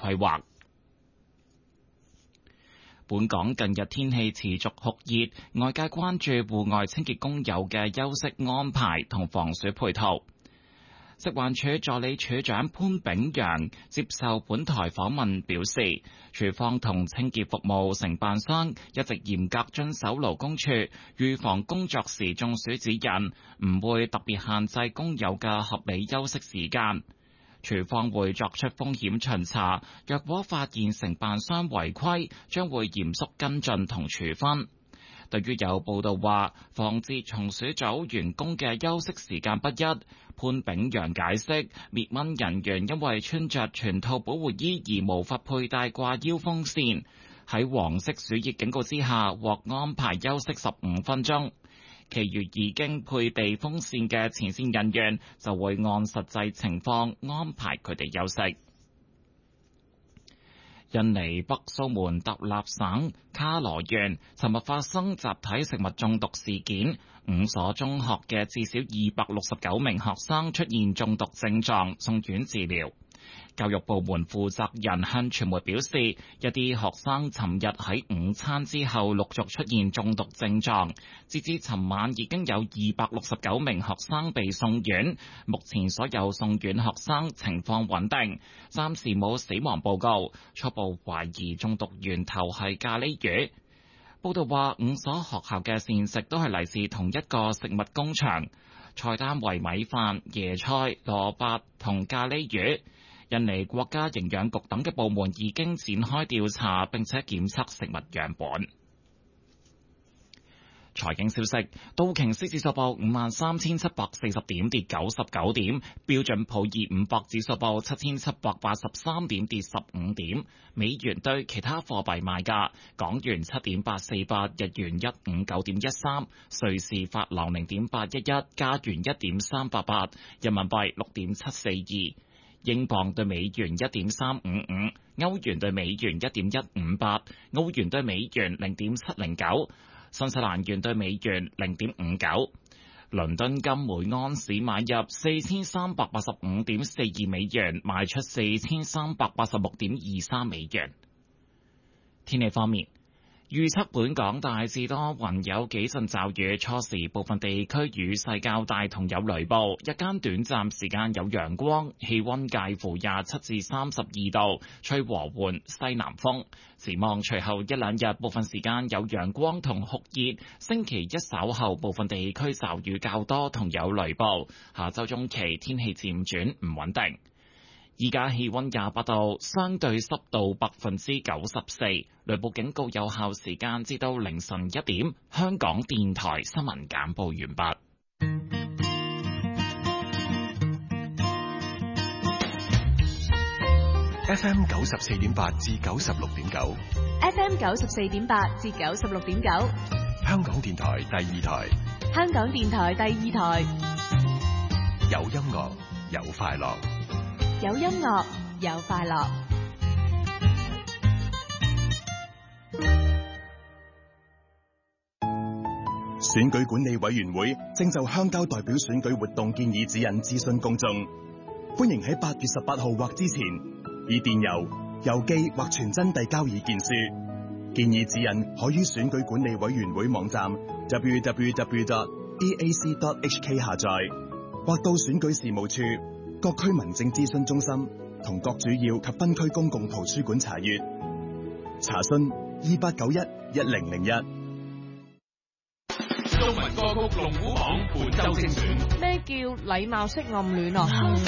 規劃。本港近日天氣持續酷熱，外界關注戶外清潔工友嘅休息安排同防暑配套。食環署助理署長潘炳陽接受本台訪問表示，署方同清潔服務承辦商一直嚴格遵守勞工處預防工作時中暑指引，唔會特別限制工友嘅合理休息時間。署方會作出風險巡查，若果發現承辦商違規，將會嚴肅跟進同處分。對於有報道話防治松鼠組員工嘅休息時間不一，潘炳陽解釋，滅蚊人員因為穿着全套保護衣而無法佩戴掛腰風扇，喺黃色暑熱警告之下獲安排休息15分鐘。其餘已經配備風扇嘅前線人員就會按實際情況安排佢哋休息。印尼北蘇門答臘省卡羅縣尋日發生集體食物中毒事件，5所中學嘅至少269名學生出現中毒症狀，送院治療。教育部門負責人向傳媒表示，一啲學生尋日喺午餐之後陸續出現中毒症狀，截至尋晚已經有269名學生被送院，目前所有送院學生情況穩定，暫時冇死亡報告，初步懷疑中毒源頭係咖喱魚。報道話，5所學校嘅膳食都係嚟自同一個食物工場，菜單為米飯、椰菜、蘿蔔同咖喱魚。印尼國家營養局等嘅部門已經展開調查，並且檢測食物樣本。財經消息，道瓊斯指數報53,740點，跌99點；標準普爾500指數報7,783點，跌15點。美元對其他貨幣賣價：港元7.848，日元159.13，瑞士法郎0.811，加元1.388，人民幣6.742。英鎊對美元1.355，歐元對美元1.158，澳元對美元0.709，新西蘭元對美元0.59。倫敦金每安士買入4385.42美元，賣出4386.23美元。天氣方面，預測本港大致多雲，有幾陣驟雨，初時部分地區雨勢較大，同有雷暴。日間短暫時間有陽光，氣溫介乎27至32度，吹和緩西南風。展望隨後一兩日，部分時間有陽光同酷熱。星期一稍後，部分地區驟雨較多，同有雷暴。下周中期天氣漸轉唔穩定。依家氣溫28度，相對濕度94%，雷暴警告有效時間至到凌晨1點。香港電台新聞簡報完畢。 FM 94.8至96.9 ，FM 94.8至96.9， 香港電台第二台， 香港電台第二台， 有音樂，有快樂。 有音樂，有快樂。 選舉管理委員會正就鄉郊代表選舉活動建議指引諮詢公眾，歡迎喺8月18號或之前以電郵、郵寄或傳真遞交意見書。建議指引可於選舉管理委員會網站 www.eac.hk 下載，或到選舉事務處、各區民政諮詢中心同各主要及分區公共圖書館查閱。查詢28911001。 中文歌曲龍虎榜本周精選。 咩叫禮貌式暗戀啊？